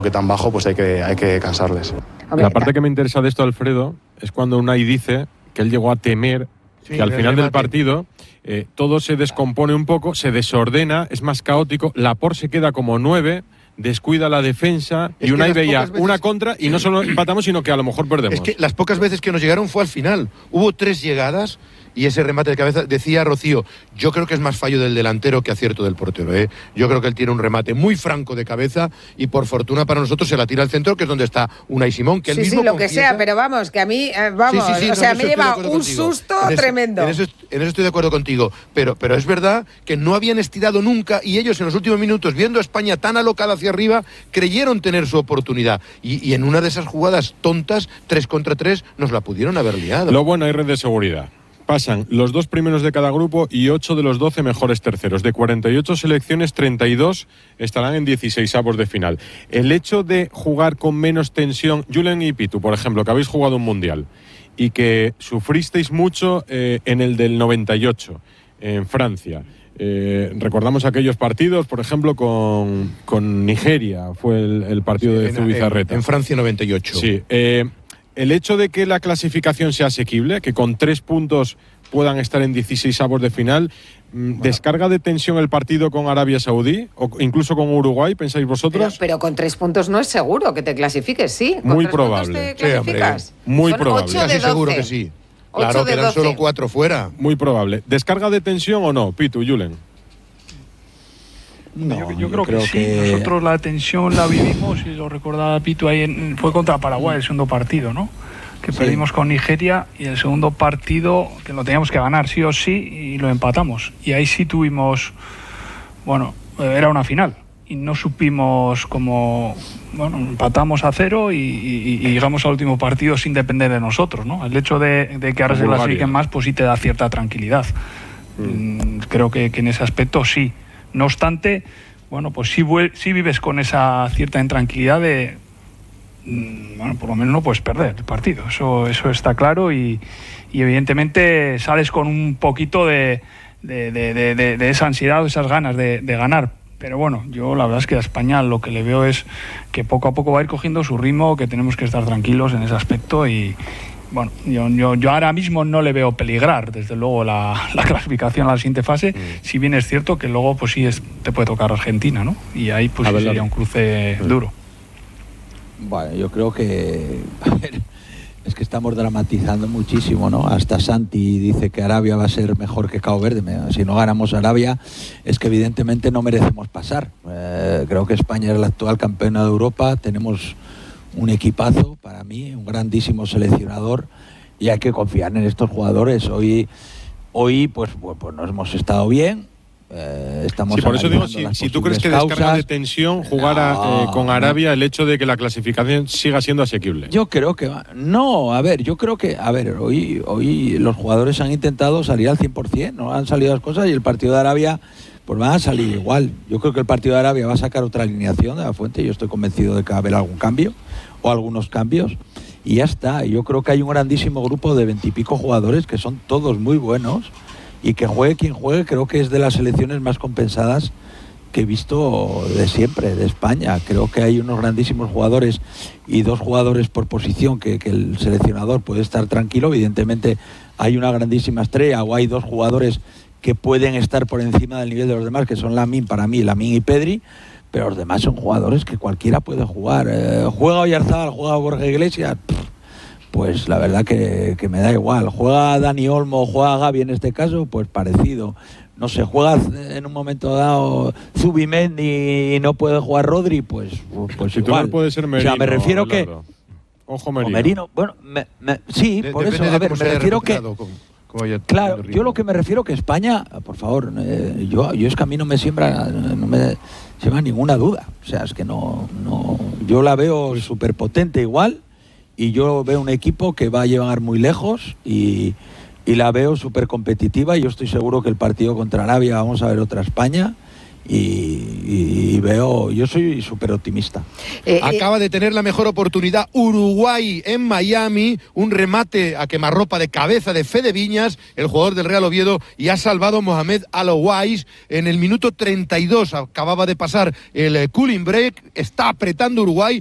que tan bajo, pues hay que cansarles. La parte que me interesa de esto, Alfredo, es cuando Unai dice que él llegó a temer que al final del partido todo se descompone un poco, se desordena, es más caótico, Laporte se queda como 9, descuida la defensa y Unai veía una contra y no solo empatamos, sino que a lo mejor perdemos. Es que las pocas veces que nos llegaron fue al final. Hubo 3 llegadas y ese remate de cabeza, decía Rocío, yo creo que es más fallo del delantero que acierto del portero. Yo creo que él tiene un remate muy franco de cabeza y por fortuna para nosotros se la tira al centro, que es donde está Unai Simón, que él mismo lo que sea, pero vamos, que a mí, o sea, me lleva un susto tremendo. En eso estoy de acuerdo contigo, pero es verdad que no habían estirado nunca y ellos en los últimos minutos, viendo a España tan alocada hacia arriba, creyeron tener su oportunidad y en una de esas jugadas tontas, 3 contra 3, nos la pudieron haber liado. Lo bueno, hay red de seguridad. Pasan los 2 primeros de cada grupo y 8 de los 12 mejores terceros. De 48 selecciones, 32 estarán en 16avos de final. El hecho de jugar con menos tensión, Julen y Pitu, por ejemplo, que habéis jugado un mundial y que sufristeis mucho en el del 98, en Francia. Recordamos aquellos partidos, por ejemplo, con Nigeria, fue el partido de Zubizarreta. En Francia 98. Sí. El hecho de que la clasificación sea asequible, que con 3 puntos puedan estar en 16avos de final, ¿descarga de tensión el partido con Arabia Saudí o incluso con Uruguay, pensáis vosotros? Pero con 3 puntos no es seguro que te clasifiques, ¿sí? ¿Con muy 3 probable. puntos te clasificas? Muy Son probable. 8 de 12. Casi seguro que sí. Claro, quedan solo 4 fuera. Muy probable. ¿Descarga de tensión o no, Pitu, Julen? No, yo creo que sí. Nosotros la tensión la vivimos, y lo recordaba Pitu ahí, fue contra Paraguay el segundo partido, ¿no? Que perdimos con Nigeria y el segundo partido que lo teníamos que ganar sí o sí y lo empatamos. Y ahí sí tuvimos, era una final y no supimos cómo, empatamos a 0 y llegamos al último partido sin depender de nosotros, ¿no? El hecho de que ahora se clasifiquen más, pues sí te da cierta tranquilidad. Creo que en ese aspecto sí. No obstante, pues sí vives con esa cierta intranquilidad de, por lo menos no puedes perder el partido. Eso está claro y evidentemente sales con un poquito de esa ansiedad o esas ganas de ganar. Pero yo la verdad es que a España lo que le veo es que poco a poco va a ir cogiendo su ritmo, que tenemos que estar tranquilos en ese aspecto y yo ahora mismo no le veo peligrar, desde luego, la clasificación a la siguiente fase, si bien es cierto que luego pues sí te puede tocar Argentina, ¿no? Y ahí pues sí sería un cruce duro. Bueno, yo creo que es que estamos dramatizando muchísimo, ¿no? Hasta Santi dice que Arabia va a ser mejor que Cabo Verde. Si no ganamos Arabia es que evidentemente no merecemos pasar. Creo que España es la actual campeona de Europa, tenemos un equipazo, para mí, un grandísimo seleccionador y hay que confiar en estos jugadores. Hoy pues nos hemos estado bien. Estamos por eso digo, si tú crees que descarga de tensión jugar con Arabia el hecho de que la clasificación siga siendo asequible. Yo creo que hoy los jugadores han intentado salir al 100%, no han salido las cosas y el partido de Arabia pues van a salir igual. Yo creo que el partido de Arabia va a sacar otra alineación de la Fuente, yo estoy convencido de que va a haber algún cambio o algunos cambios y ya está. Yo creo que hay un grandísimo grupo de 20 y pico jugadores que son todos muy buenos y que juegue quien juegue, creo que es de las selecciones más compensadas que he visto de siempre, de España. Creo que hay unos grandísimos jugadores y 2 jugadores por posición que el seleccionador puede estar tranquilo. Evidentemente hay una grandísima estrella o hay 2 jugadores que pueden estar por encima del nivel de los demás, que son Lamine y Pedri, pero los demás son jugadores que cualquiera puede jugar. ¿Juega Oyarzabal, juega Borja Iglesias? Pues la verdad que me da igual. ¿Juega Dani Olmo, juega Gavi en este caso? Pues parecido. No sé, ¿juega en un momento dado Zubimendi y no puede jugar Rodri? Pues igual. Puede ser Merino, o sea, me refiero que... Ojo Merino. Sí, por eso, a ver, me refiero que... Claro, yo lo que me refiero que España, por favor, yo es que a mí no me siembra ninguna duda. O sea, es que no yo la veo súper potente igual y yo veo un equipo que va a llegar muy lejos y la veo súper competitiva y yo estoy seguro que el partido contra Arabia vamos a ver otra España y veo, yo soy súper optimista. Acaba de tener la mejor oportunidad Uruguay en Miami, un remate a quemarropa de cabeza de Fede Viñas, el jugador del Real Oviedo, y ha salvado Mohamed Alouais en el minuto 32. Acababa de pasar el cooling break, está apretando Uruguay,